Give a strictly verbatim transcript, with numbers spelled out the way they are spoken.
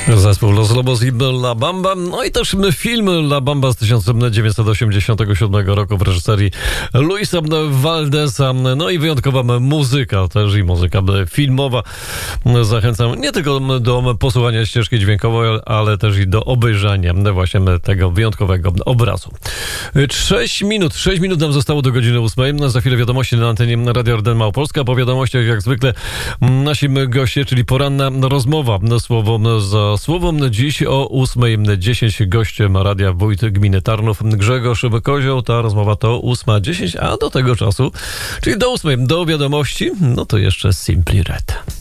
Zespół Los Lobos i La Bamba. No i też film La Bamba z tysiąc dziewięćset osiemdziesiątego siódmego roku w reżyserii Luisa Valdesa. No i wyjątkowa muzyka, też i muzyka filmowa. Zachęcam nie tylko do posłuchania ścieżki dźwiękowej, ale też i do obejrzenia właśnie tego wyjątkowego obrazu. Sześć minut, sześć minut nam zostało do godziny ósmej. Za chwilę wiadomości na antenie Radia Orlen Małopolska. Po wiadomościach jak zwykle nasi goście, czyli poranna rozmowa słowo za słowo. Dziś o ósmej dziesięć gościem Radia Wójt Gminy Tarnów Grzegorz Kozioł. Ta rozmowa to ósma dziesięć, a do tego czasu, czyli do ósmej, do wiadomości, no to jeszcze Simply Red.